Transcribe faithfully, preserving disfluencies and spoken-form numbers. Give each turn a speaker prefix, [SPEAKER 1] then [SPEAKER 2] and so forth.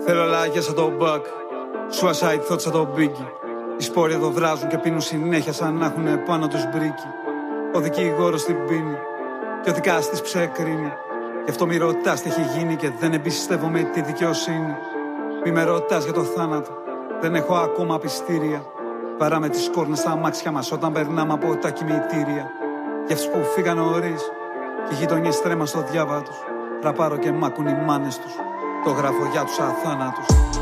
[SPEAKER 1] Θέλω λάγια σαν τον Μπακ, suicide thoughts σαν τον Biggie. Οι σπόροι εδώ βράζουν και πίνουν συνέχεια σαν να έχουνε πάνω τους μπρίκι. Ο δικηγόρος την πίνει και ο δικάστης ψεκρίνει. Γι' αυτό μη ρωτάς τι έχει γίνει και δεν εμπιστεύομαι τη δικαιοσύνη. Μη με ρωτάς για το θάνατο, δεν έχω ακόμα πιστήρια. Βαράμε τις κόρνες στα αμάξια μας όταν περνάμε από τα κημητήρια. Για αυτούς που φύγαν νωρίς και οι γειτονιές τρέμα στο διάβα τους. Ραπάρω και μάκουν οι μάνες τους, το γράφω για τους αθάνατους.